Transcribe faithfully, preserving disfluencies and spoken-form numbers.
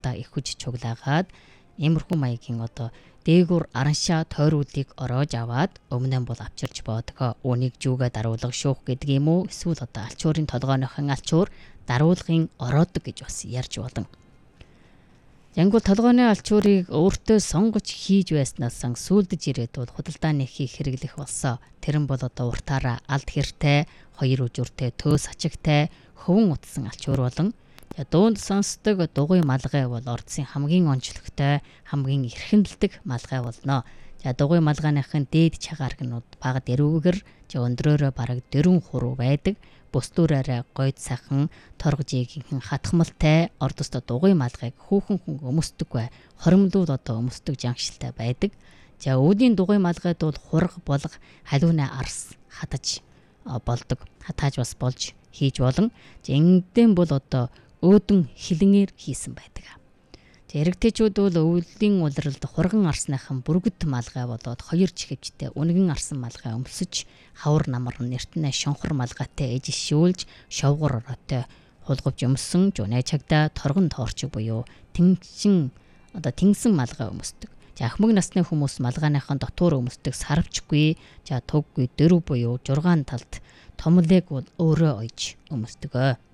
худалдаа их хүч чуглаагаад иймэрхүү маягийн одоо дээгүүр араншаа тойруулыг ороож аваад өмнө нь бол авчирч боодгоо. Үүнийг жүүгээ даруулга шүүх гэдэг юм уу? Эсвэл одоо алчуурын толгойнохон алчуур даруулгын ороодог гэж бас ярьж болно. Янгуул толгойн алчуурыг өөртөө сонгож хийж байснаас сүүлдэж ирээд бол худалдаа нэхийг хэрэглэх болсон. Тэр нь бол одоо уртаараа алд хэртэй, хоёр үжүртэй, төөс ачигтай, хөвөн утсан алчуур болон дуунд сонсдог дугуй малгай бол ордсын хамгийн онцлогтой, хамгийн эрхэмлдэг малгай болно. За дугуй малгайныхын дээд чагаргнууд бага дэрүүгэр өндрөөрөө бараг дөрвөн хуруу байдаг. Бүслүүрээрээ гойд сайхан торгожийнхэн хатхмалтай ордост дугуй малгайг хүүхэн хүн өмсдөг бай. Хоримлууд одоо өмсдөг жангшилтай байдаг. За үүдийн дугуй малгайд бол хураг болго халуунаа арс хатаж болдог. Хатааж бас болж хийж болон энгдэн бол одоо өөдөн хилэнээр хийсэн байдаг. Эрэгтэйчүүд бол өвлийн улиралд хурган арсныхан бүргэд малгай болоод хоёр чихвчтэй үнэгэн арсан малгай өмсөж хавар намар нэртнэ шонхор малгайтай эжишүүлж шовгор ороотой хулгавж өмсөн жунай чагда торгон тоорчиг буюу тэнгчин одоо тэнгсэн малгай өмсдөг. За ахмаг насны хүмүүс малгайныхан дотуур өмсдөг сарвчгүй, за туггүй дөрв буюу жургаан талд томлыг бол өөрөө ойж өмсдөг.